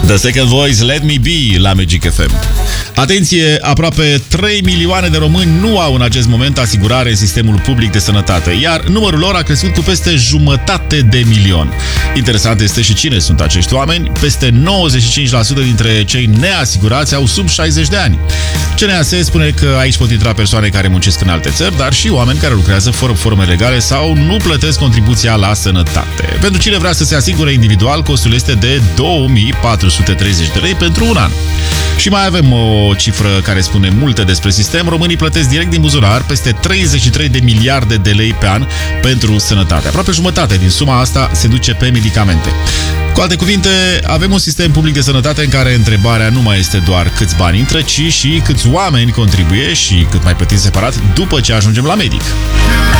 The Second Voice, Let Me Be, la Magic FM. Atenție, aproape 3 milioane de români nu au în acest moment asigurare în sistemul public de sănătate, iar numărul lor a crescut cu peste 1,5 milion. Interesant este și cine sunt acești oameni. Peste 95% dintre cei neasigurați au sub 60 de ani. CNAS spune că aici pot intra persoane care muncesc în alte țări, dar și oameni care lucrează fără forme legale sau nu plătesc contribuția la sănătate. Pentru cine vrea să se asigure individual, costul este de 2430 de lei pentru un an. Și mai avem o cifră care spune multe despre sistem. Românii plătesc direct din buzunar peste 33 de miliarde de lei pe an pentru sănătate. Aproape jumătate din suma asta se duce pe medicamente. Cu alte cuvinte, avem un sistem public de sănătate în care întrebarea nu mai este doar câți bani intră, ci și câți oameni contribuie și cât mai plătim separat după ce ajungem la medic.